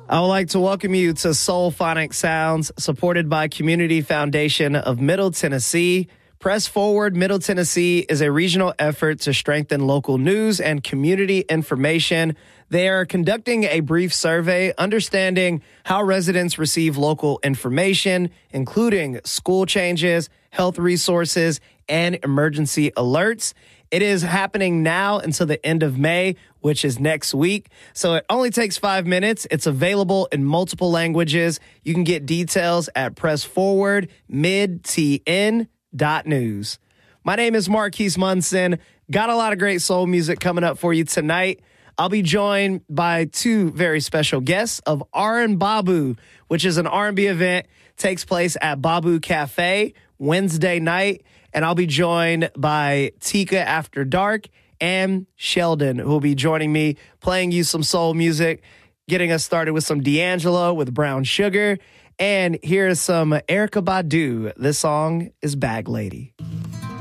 I would like to welcome you to Soul Phonic Sounds, supported by Community Foundation of Middle Tennessee. Press Forward Middle Tennessee is a regional effort to strengthen local news and community information. They are conducting a brief survey understanding how residents receive local information, including school changes, health resources, and emergency alerts. It is happening now until the end of May, which is next week. So it only takes 5 minutes. It's available in multiple languages. You can get details at pressforwardmidtn.news. My name is Marquise Munson. Got a lot of great soul music coming up for you tonight. I'll be joined by two very special guests of R&Babu, which is an R&B event, takes place at Babu Cafe Wednesday night. And I'll be joined by Tika After Dark and Sheldon, who will be joining me, playing you some soul music, getting us started with some D'Angelo with Brown Sugar. And here's some Erykah Badu. This song is Bag Lady.